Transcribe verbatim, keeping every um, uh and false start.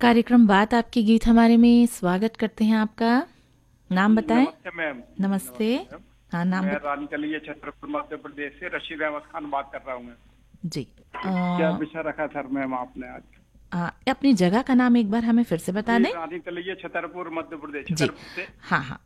कार्यक्रम बात आपके गीत हमारे में स्वागत करते हैं आपका। नाम जी, बताएं। नमस्ते मैम। नमस्ते। नमस्ते मैम। हाँ, नाम मैं बत रानीकलिया छतरपुर मध्य प्रदेश से रशीद अहमद खान बात कर रहा हूँ मैम। जी। क्या अ, विषय रखा सर मैम आपने आज? आ, अपनी जगह का नाम एक बार हमें फिर से बता जी, दें। रानीकलिया छतरपुर मध्य प्रदेश, जी। छतरपुर से। हाँ हाँ,